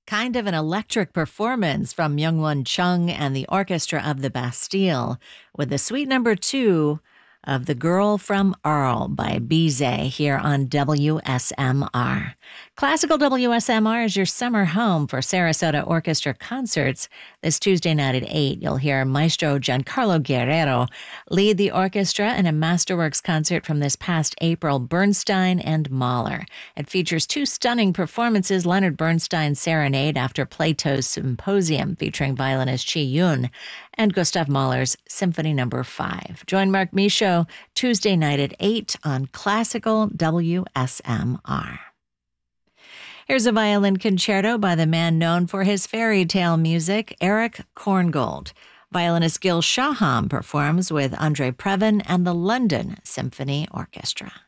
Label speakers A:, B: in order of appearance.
A: Kind of an electric performance from Myungwon Chung and the Orchestra of the Bastille with the suite number 2 of The Girl from Earl by Bizet here on WSMR. Classical WSMR is your summer home for Sarasota Orchestra concerts. This Tuesday night at 8, you'll hear Maestro Giancarlo Guerrero lead the orchestra in a Masterworks concert from this past April, Bernstein and Mahler. It features 2 stunning performances, Leonard Bernstein's Serenade after Plato's Symposium featuring violinist Chi Yun, and Gustav Mahler's Symphony No. 5. Join Mark Michaud Tuesday night at 8 on Classical WSMR. Here's a violin concerto by the man known for his fairy tale music, Erich Korngold. Violinist Gil Shaham performs with Andrei Previn and the London Symphony Orchestra.